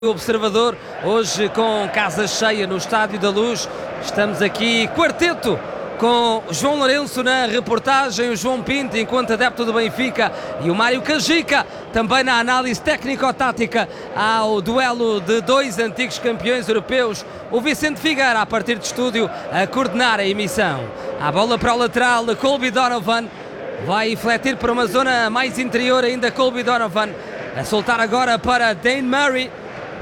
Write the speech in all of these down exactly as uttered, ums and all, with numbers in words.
Observador, hoje com casa cheia no Estádio da Luz. Estamos aqui, quarteto, com João Lourenço na reportagem, o João Pinto enquanto adepto do Benfica e o Mário Cajica também na análise técnico-tática ao duelo de dois antigos campeões europeus. O Vicente Figueira, a partir de estúdio, a coordenar a emissão. A bola para o lateral, Colby Donovan vai refletir para uma zona mais interior ainda. Colby Donovan a soltar agora para Dane Murray.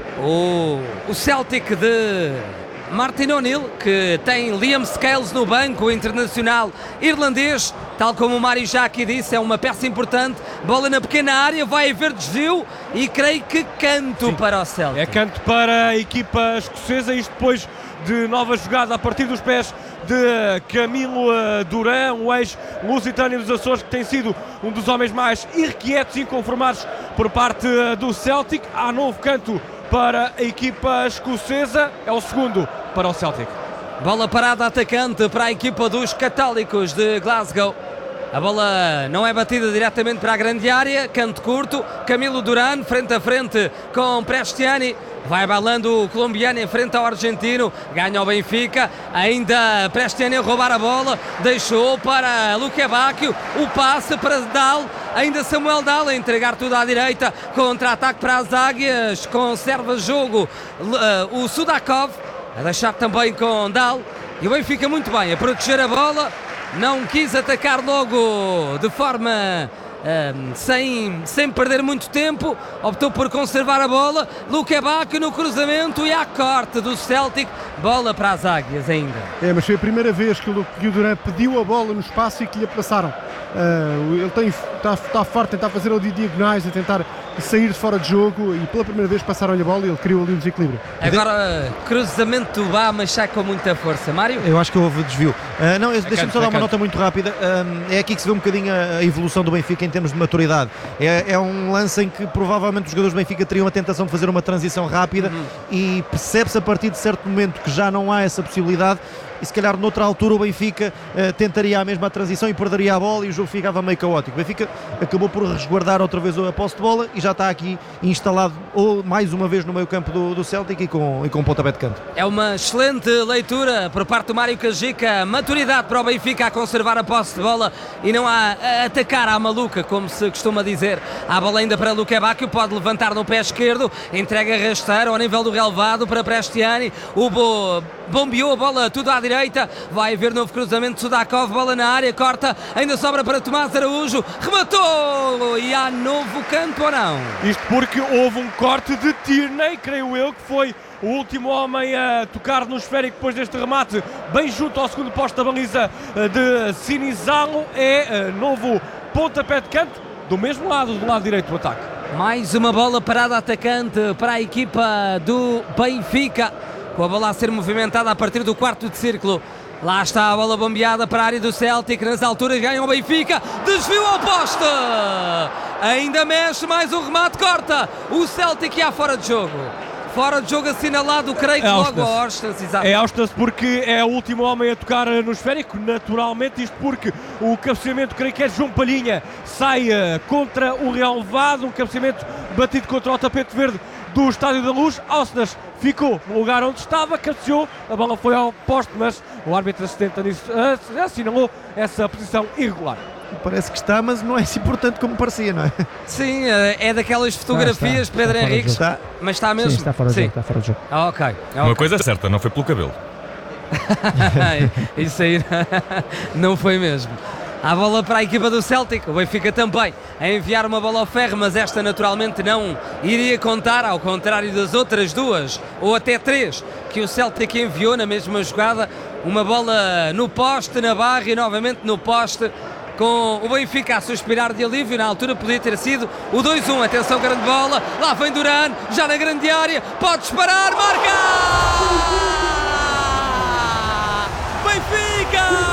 O, o Celtic de Martin O'Neill, que tem Liam Scales no banco, o internacional irlandês, tal como o Mário já aqui disse, é uma peça importante. Bola na pequena área, vai haver desvio e creio que canto Sim, para o Celtic. É canto para a equipa escocesa, isto depois de nova jogada a partir dos pés de Camilo Duran, um ex-lusitânio dos Açores, que tem sido um dos homens mais irrequietos e inconformados por parte do Celtic. Há novo canto para a equipa escocesa, é o segundo para o Celtic. Bola parada atacante para a equipa dos Católicos de Glasgow. A bola não é batida diretamente para a grande área, canto curto, Camilo Duran frente a frente com Prestiani. Vai balando o colombiano em frente ao argentino, ganha o Benfica, ainda Prestiani a roubar a bola, deixou para Luque Bacchio, o passe para Dal, ainda Samuel Dal a entregar tudo à direita, contra-ataque para as Águias, conserva jogo uh, o Sudakov, a deixar também com Dal, e o Benfica muito bem, a proteger a bola, não quis atacar logo de forma... Um, sem, sem perder muito tempo, optou por conservar a bola. Luque Bacchio no cruzamento e há corte do Celtic, bola para as Águias ainda. É, mas foi a primeira vez que o, que o Duran pediu a bola no espaço e que lhe passaram. Uh, ele tem, está, está forte a tentar fazer ali diagonais, a tentar sair de fora de jogo, e pela primeira vez passaram-lhe a bola e ele criou ali um desequilíbrio. Agora cruzamento do Bá, mas sai com muita força. Mário? Eu acho que houve desvio. Uh, não, deixa-me só dar uma nota muito rápida. Uh, é aqui que se vê um bocadinho a, a evolução do Benfica em termos de maturidade. É, é um lance em que provavelmente os jogadores do Benfica teriam a tentação de fazer uma transição rápida, uhum. E percebe-se a partir de certo momento que já não há essa possibilidade. E se calhar noutra altura o Benfica uh, tentaria a mesma transição e perderia a bola e o jogo ficava meio caótico. O Benfica acabou por resguardar outra vez a posse de bola e já está aqui instalado ou, mais uma vez no meio campo do, do Celtic e com, e com um pontapé de canto. É uma excelente leitura por parte do Mário Cajica, maturidade para o Benfica a conservar a posse de bola e não a, a atacar à maluca, como se costuma dizer. A bola ainda para Luque Bacchio, pode levantar no pé esquerdo, entrega rasteiro ao nível do relevado para Prestiani, o Bo... bombeou a bola tudo à direita, vai haver novo cruzamento de Sudakov, bola na área, corta, ainda sobra para Tomás Araújo, rematou e há novo canto ou não? Isto porque houve um corte de Tierney, creio eu, que foi o último homem a tocar no esférico depois deste remate, bem junto ao segundo posto da baliza de Sinizalo. É novo pontapé de canto do mesmo lado, do lado direito do ataque. Mais uma bola parada atacante para a equipa do Benfica, com a bola a ser movimentada a partir do quarto de círculo. Lá está a bola bombeada para a área do Celtic, nas alturas ganha o Benfica, desvio ao poste, ainda mexe, mais um remate, corta, o Celtic ia fora de jogo. Fora de jogo assinalado, creio que é logo a Orstas, exato. É Orstas porque é o último homem a tocar no esférico, naturalmente, isto porque o cabeceamento, creio que é de João Palhinha, sai contra o relevado, um cabeceamento batido contra o tapete verde do Estádio da Luz. Orstas ficou no lugar onde estava, cabeceou, a bola foi ao poste, mas o árbitro assistente nisso assinalou essa posição irregular. Parece que está, mas não é assim importante como parecia, não é? Sim, é daquelas fotografias, ah, está, Pedro está Henriques, está. Mas está mesmo? Sim, está fora de jogo, está fora de jogo. Ah, ok. okay. Uma coisa é certa, não foi pelo cabelo. Isso aí não foi mesmo. A bola para a equipa do Celtic, o Benfica também a enviar uma bola ao ferro, mas esta naturalmente não iria contar, ao contrário das outras duas, ou até três, que o Celtic enviou na mesma jogada. Uma bola no poste, na barra e novamente no poste, com o Benfica a suspirar de alívio. Na altura podia ter sido o dois um, atenção, grande bola, lá vem Duran, já na grande área, pode disparar, marca! Benfica!